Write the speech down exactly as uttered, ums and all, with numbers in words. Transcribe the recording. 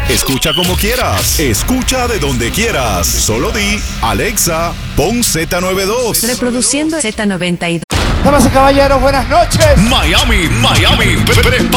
Escucha como quieras. Escucha de donde quieras. Solo di, Alexa, pon Z noventa y dos. Reproduciendo Z noventa y dos. Damas y caballeros, buenas noches. Miami, Miami.